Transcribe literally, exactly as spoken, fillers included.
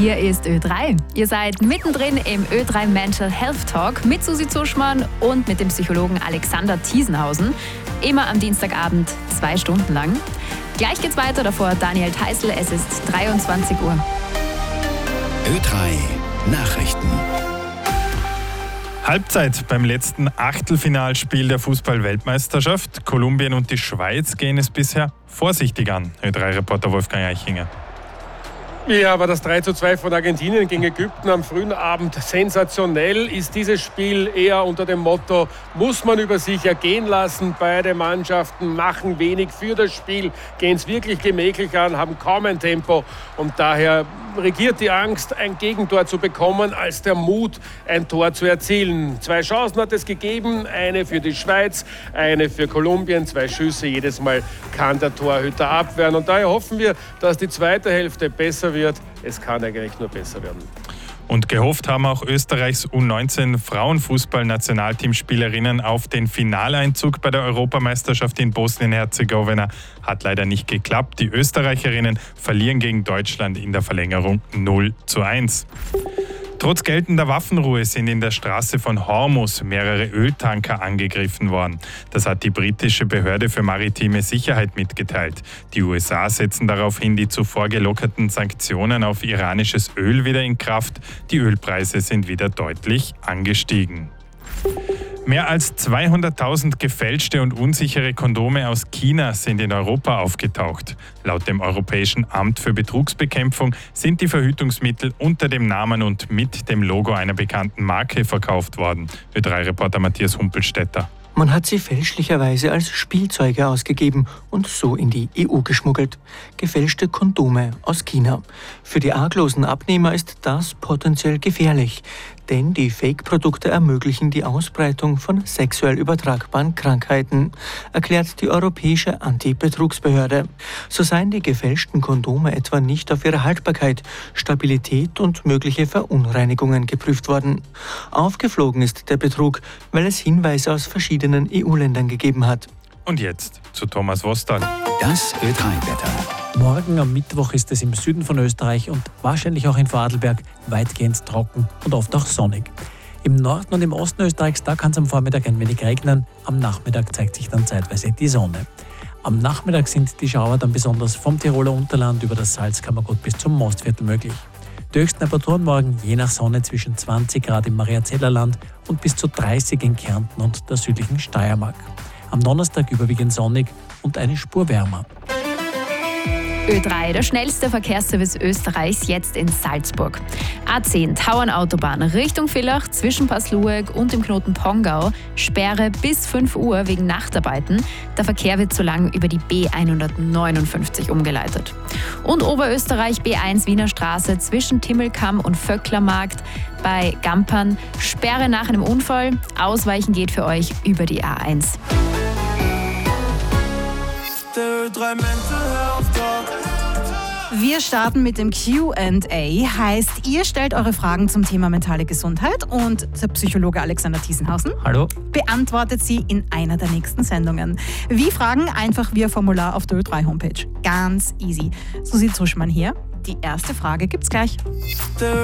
Hier ist Ö drei. Ihr seid mittendrin im Ö drei Mental Health Talk mit Susi Zuschmann und mit dem Psychologen Alexander Thiesenhausen. Immer am Dienstagabend, zwei Stunden lang. Gleich geht's weiter, davor Daniel Theißl, es ist dreiundzwanzig Uhr. Ö drei Nachrichten. Halbzeit beim letzten Achtelfinalspiel der Fußball-Weltmeisterschaft. Kolumbien und die Schweiz gehen es bisher vorsichtig an. Ö drei Reporter Wolfgang Eichinger. Ja, aber das drei zu zwei von Argentinien gegen Ägypten am frühen Abend sensationell. Ist dieses Spiel eher unter dem Motto, muss man über sich ergehen lassen. Beide Mannschaften machen wenig für das Spiel, gehen es wirklich gemächlich an, haben kaum ein Tempo und daher regiert die Angst, ein Gegentor zu bekommen, als der Mut, ein Tor zu erzielen. Zwei Chancen hat es gegeben, eine für die Schweiz, eine für Kolumbien. Zwei Schüsse, jedes Mal kann der Torhüter abwehren. Und daher hoffen wir, dass die zweite Hälfte besser wird. Es kann eigentlich nur besser werden. Und gehofft haben auch Österreichs U neunzehn Frauenfußball-Nationalteamspielerinnen auf den Finaleinzug bei der Europameisterschaft in Bosnien-Herzegowina. Hat leider nicht geklappt. Die Österreicherinnen verlieren gegen Deutschland in der Verlängerung null zu eins. Trotz geltender Waffenruhe sind in der Straße von Hormuz mehrere Öltanker angegriffen worden. Das hat die britische Behörde für maritime Sicherheit mitgeteilt. Die U S A setzen daraufhin die zuvor gelockerten Sanktionen auf iranisches Öl wieder in Kraft. Die Ölpreise sind wieder deutlich angestiegen. Mehr als zweihunderttausend gefälschte und unsichere Kondome aus China sind in Europa aufgetaucht. Laut dem Europäischen Amt für Betrugsbekämpfung sind die Verhütungsmittel unter dem Namen und mit dem Logo einer bekannten Marke verkauft worden. Ö drei Reporter Matthias Humpelstädter. Man hat sie fälschlicherweise als Spielzeuge ausgegeben und so in die E U geschmuggelt. Gefälschte Kondome aus China. Für die arglosen Abnehmer ist das potenziell gefährlich, denn die Fake-Produkte ermöglichen die Ausbreitung von sexuell übertragbaren Krankheiten, erklärt die Europäische Anti-Betrugsbehörde. So seien die gefälschten Kondome etwa nicht auf ihre Haltbarkeit, Stabilität und mögliche Verunreinigungen geprüft worden. Aufgeflogen ist der Betrug, weil es Hinweise aus verschiedenen E U-Ländern gegeben hat. Und jetzt zu Thomas Wostal. Das Ö drei Wetter. Morgen am Mittwoch ist es im Süden von Österreich und wahrscheinlich auch in Vorarlberg weitgehend trocken und oft auch sonnig. Im Norden und im Osten Österreichs, da kann es am Vormittag ein wenig regnen. Am Nachmittag zeigt sich dann zeitweise die Sonne. Am Nachmittag sind die Schauer dann besonders vom Tiroler Unterland über das Salzkammergut bis zum Mostviertel möglich. Die höchsten Temperaturen morgen je nach Sonne zwischen zwanzig Grad im Mariazellerland und bis zu dreißig in Kärnten und der südlichen Steiermark. Am Donnerstag überwiegend sonnig und eine Spur wärmer. Ö drei, der schnellste Verkehrsservice Österreichs, jetzt in Salzburg. A zehn, Tauernautobahn Richtung Villach zwischen Paslueg und dem Knoten Pongau. Sperre bis fünf Uhr wegen Nachtarbeiten. Der Verkehr wird so lang über die B hundertneunundfünfzig umgeleitet. Und Oberösterreich B eins Wiener Straße zwischen Timmelkamm und Vöcklermarkt bei Gampern. Sperre nach einem Unfall. Ausweichen geht für euch über die A eins. Wir starten mit dem Q and A. Heißt, ihr stellt eure Fragen zum Thema mentale Gesundheit und der Psychologe Alexander Thiesenhausen Hallo. beantwortet sie in einer der nächsten Sendungen. Wie Fragen? Einfach via Formular auf der Ö drei Homepage. Ganz easy. Susi Zuschmann hier. Die erste Frage gibt's gleich.